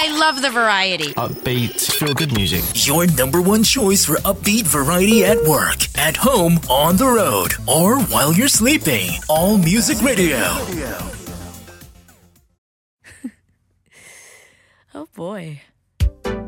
I love the variety. Upbeat, feel-good music. Your number one choice for upbeat variety at work, at home, on the road, or while you're sleeping. All Music Radio. Oh boy.